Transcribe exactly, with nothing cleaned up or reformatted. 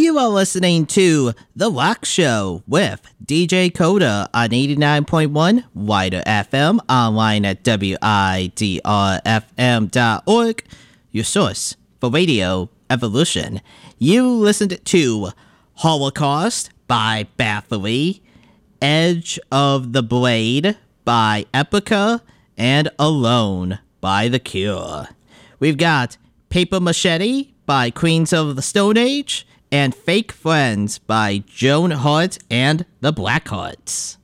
You are listening to The Rock Show with D J Coda on eighty-nine point one Wider F M, online at W I D R F M dot org, your source for radio evolution. You listened to Holocaust by Bathory, Edge of the Blade by Epica, and Alone by The Cure. We've got Paper Machete by Queens of the Stone Age, and Fake Friends by Joan Hart and the Blackhearts.